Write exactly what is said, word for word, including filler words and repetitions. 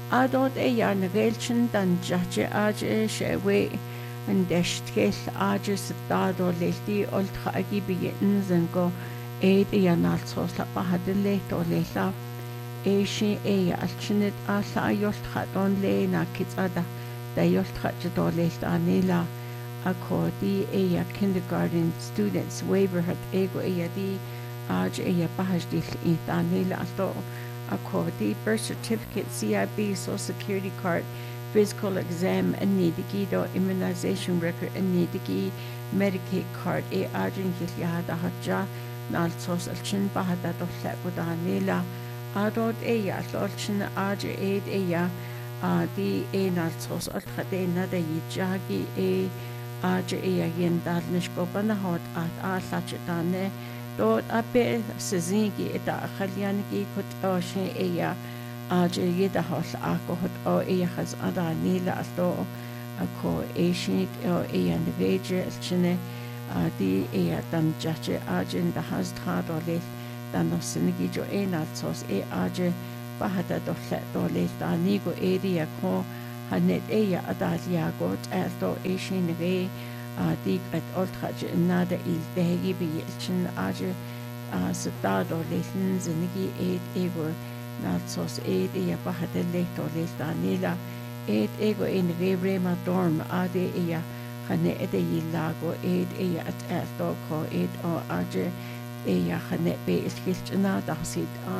Adod e yan gelchen dan jaje aje shewe and deshkel aje sitado lelti olt khagi biyen zengo eid e yan also la bahadle to lela e shi e alchinit ala yolt khadon le na kitsada da yolt khadje do lelta anela akodi e ya kindergarten students waiver hat ego e ya di aje e ya bahadil e anela to according birth certificate, C I B, Social Security card, physical exam, and nidigi do immunization record, and nidigi Medicaid card. E arjun hiliyada hadja nal sos alchin bahada do laguda nila adod e ya alchin arj aid e ya di e nal sos alkhade na da yijagi e arj e ya yendal nishkopana hot at alachitane dort abe sezingi eta khalyangi kut oshe eya aje yeda hos ako hot o eya khaz ada nila asto ako eshit o eya neveje chine di eya dan jache aje da has thadole dan no sinigi jo ena sos e aje bahada do khat do le tani go area ko hanet eya ada liago asto eshin ve ديك أتقولتخج نادا إل دهجي بيلشن أجر ستادو ليلن زنجي إيد إيغو نالصوص إيد إيا بحد الليتو ليلتانيلا إيد إيغو إن غيري ما دورم آدي إيا خانة إدي يلاغو إيد إيا أتقلتو كو إيد أو أجر إيا خانة بيلشن نادا حسيد